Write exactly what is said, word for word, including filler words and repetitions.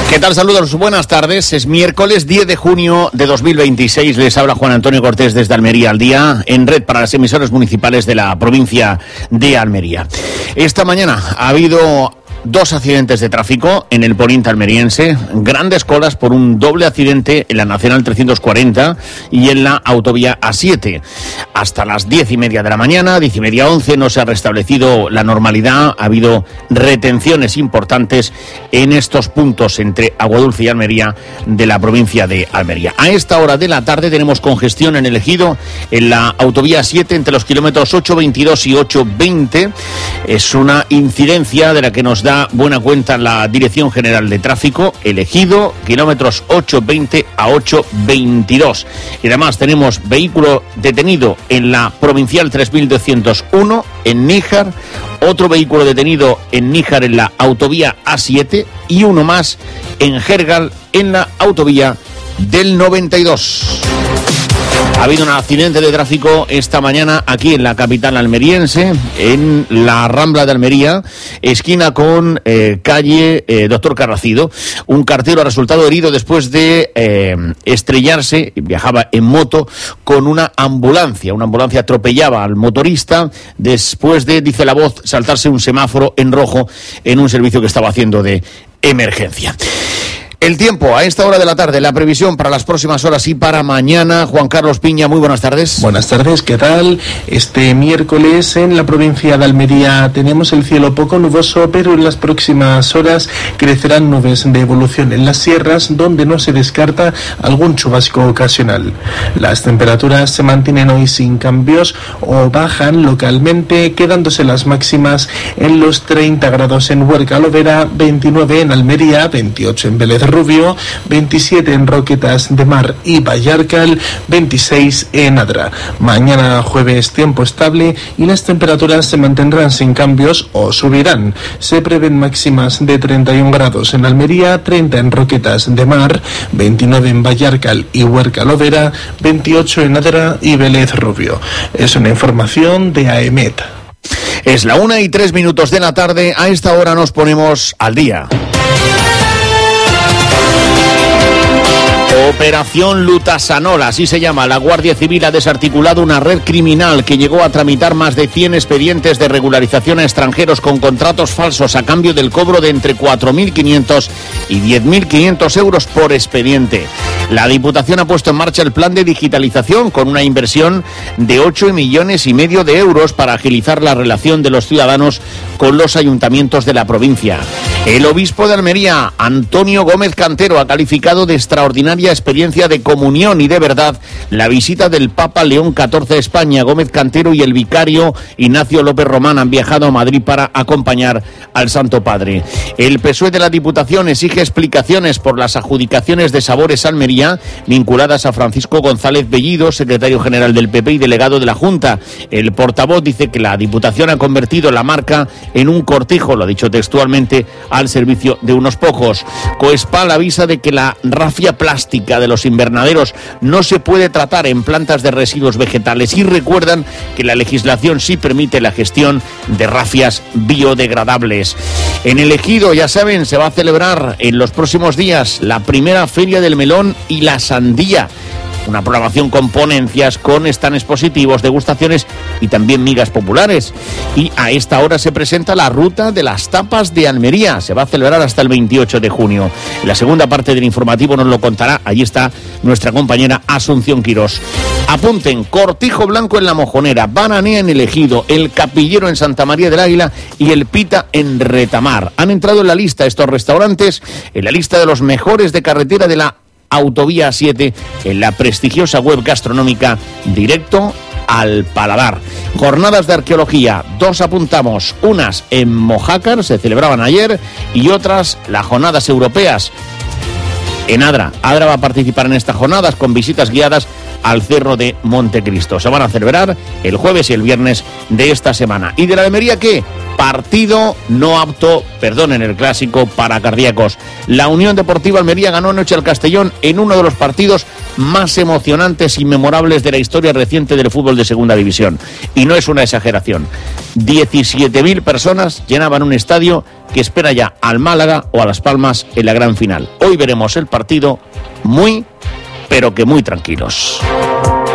¿Qué tal? Saludos, buenas tardes. Es miércoles diez de junio de dos mil veintiséis. Les habla Juan Antonio Cortés desde Almería al Día, en red para las emisoras municipales de la provincia de Almería. Esta mañana ha habido dos accidentes de tráfico en el poniente almeriense, grandes colas por un doble accidente en la Nacional trescientos cuarenta y en la autovía A siete. Hasta las diez y media de la mañana, diez y media, once, no se ha restablecido la normalidad. Ha habido retenciones importantes en estos puntos entre Aguadulce y Almería de la provincia de Almería. A esta hora de la tarde tenemos congestión en el Ejido, en la autovía A siete, entre los kilómetros ocho veintidós y ocho veinte. Es una incidencia de la que nos da buena cuenta la Dirección General de Tráfico, El Ejido, kilómetros ocho veinte a ocho veintidós. Y además tenemos vehículo detenido en la provincial tres mil doscientos uno en Níjar, otro vehículo detenido en Níjar en la autovía A siete y uno más en Gergal en la autovía del noventa y dos. Ha habido un accidente de tráfico esta mañana aquí en la capital almeriense, en la Rambla de Almería, esquina con eh, calle eh, Doctor Carracido. Un cartero ha resultado herido después de eh, estrellarse, viajaba en moto, con una ambulancia. Una ambulancia atropellaba al motorista después de, dice la voz, saltarse un semáforo en rojo en un servicio que estaba haciendo de emergencia. El tiempo a esta hora de la tarde, la previsión para las próximas horas y para mañana. Juan Carlos Piña, muy buenas tardes. Buenas tardes, ¿qué tal? Este miércoles en la provincia de Almería tenemos el cielo poco nuboso, pero en las próximas horas crecerán nubes de evolución en las sierras, donde no se descarta algún chubasco ocasional. Las temperaturas se mantienen hoy sin cambios o bajan localmente, quedándose las máximas en los treinta grados en Huerca Lovera, veintinueve en Almería, veintiocho en Vélez Rubio, veintisiete en Roquetas de Mar y Vallarcal, veintiséis en Adra. Mañana jueves tiempo estable y las temperaturas se mantendrán sin cambios o subirán. Se prevén máximas de treinta y un grados en Almería, treinta en Roquetas de Mar, veintinueve en Vallarcal y Huerca Lovera, veintiocho en Adra y Vélez Rubio. Es una información de AEMET. Es la una y tres minutos de la tarde. A esta hora nos ponemos al día. Operación Lutasanola, así se llama. La Guardia Civil ha desarticulado una red criminal que llegó a tramitar más de cien expedientes de regularización a extranjeros con contratos falsos a cambio del cobro de entre cuatro mil quinientos y diez mil quinientos euros por expediente. La Diputación ha puesto en marcha el plan de digitalización con una inversión de ocho millones y medio de euros para agilizar la relación de los ciudadanos con los ayuntamientos de la provincia. El obispo de Almería, Antonio Gómez Cantero, ha calificado de extraordinaria experiencia de comunión y de verdad la visita del Papa León catorce a España. Gómez Cantero y el vicario Ignacio López Román han viajado a Madrid para acompañar al Santo Padre. El P S O E de la Diputación exige explicaciones por las adjudicaciones de Sabores Almería vinculadas a Francisco González Bellido, secretario general del P P y delegado de la Junta. El portavoz dice que la Diputación ha convertido la marca en un cortijo, lo ha dicho textualmente, al servicio de unos pocos. Coespal avisa de que la rafia plástica de los invernaderos no se puede tratar en plantas de residuos vegetales y recuerdan que la legislación sí permite la gestión de rafias biodegradables. En el Ejido, ya saben, se va a celebrar en los próximos días la primera Feria del Melón y la Sandía. Una programación con ponencias, con stands expositivos, degustaciones y también migas populares. Y a esta hora se presenta la Ruta de las Tapas de Almería. Se va a celebrar hasta el veintiocho de junio. En la segunda parte del informativo nos lo contará. Allí está nuestra compañera Asunción Quirós. Apunten: Cortijo Blanco en La Mojonera, Bananea en El Ejido, El Capillero en Santa María del Águila y El Pita en Retamar. Han entrado en la lista estos restaurantes, en la lista de los mejores de carretera de la Autovía siete, en la prestigiosa web gastronómica Directo al Paladar. Jornadas de arqueología, dos apuntamos, unas en Mojácar, se celebraban ayer, y otras las jornadas europeas en Adra. Adra va a participar en estas jornadas con visitas guiadas al Cerro de Montecristo. Se van a celebrar el jueves y el viernes de esta semana. ¿Y de la Almería qué? Partido no apto, perdonen el clásico, para cardíacos. La Unión Deportiva Almería ganó anoche al Castellón en uno de los partidos más emocionantes y memorables de la historia reciente del fútbol de segunda división. Y no es una exageración. diecisiete mil personas llenaban un estadio que espera ya al Málaga o a Las Palmas en la gran final. Hoy veremos el partido muy, pero que muy tranquilos.